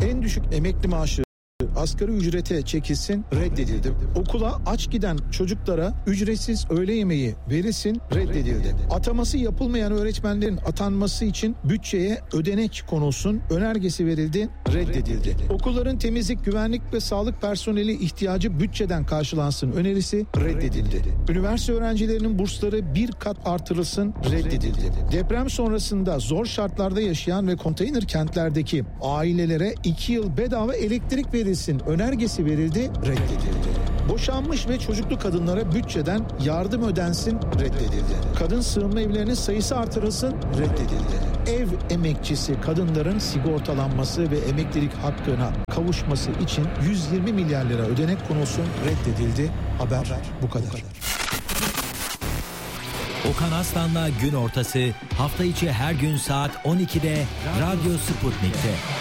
En düşük emekli maaşı asgari ücrete çekilsin, reddedildi. Okula aç giden çocuklara ücretsiz öğle yemeği verilsin, reddedildi. Ataması yapılmayan öğretmenlerin atanması için bütçeye ödenek konulsun, önergesi verildi, reddedildi. Okulların temizlik, güvenlik ve sağlık personeli ihtiyacı bütçeden karşılansın önerisi reddedildi. Üniversite öğrencilerinin bursları 1 kat artırılsın, reddedildi. Deprem sonrasında zor şartlarda yaşayan ve konteyner kentlerdeki ailelere 2 yıl bedava elektrik verilsin önergesi verildi, reddedildi. Boşanmış ve çocuklu kadınlara bütçeden yardım ödensin, reddedildi. Kadın sığınma evlerinin sayısı artırılsın, reddedildi. Ev emekçisi kadınların sigortalanması ve emeklilik hakkına kavuşması için 120 milyar lira ödenek konulsun, reddedildi. Haber bu kadar. Okan Aslan'la Gün Ortası hafta içi her gün saat 12'de Radyo Sputnik'te.